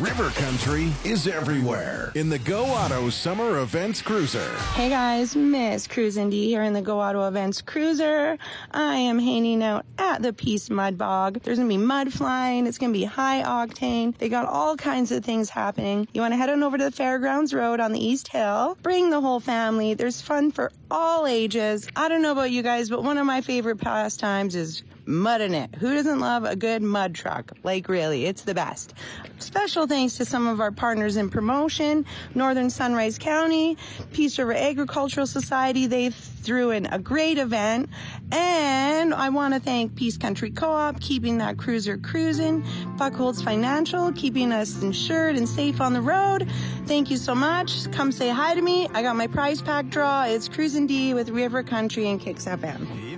River Country is everywhere in the Go Auto Summer Events Cruiser. Hey guys, Miss Cruisin' D here in the Go Auto Events Cruiser. I am hanging out at the Peace Mud Bog. There's going to be mud flying. It's going to be high octane. They got all kinds of things happening. You want to head on over to the Fairgrounds Road on the East Hill. Bring the whole family. There's fun for all ages. I don't know about you guys, but one of my favorite pastimes is mudding it. Who doesn't love a good mud truck? Like, really, it's the best. Special thanks to some of our partners in promotion, Northern Sunrise County, Peace River Agricultural Society. They threw in a great event. And I want to thank Peace Country Co-op, keeping that cruiser cruising, Buckholz Financial, keeping us insured and safe on the road. Thank you so much. Come say hi to me. I got my prize pack draw. It's Cruisin' D with River Country and Kicks FM.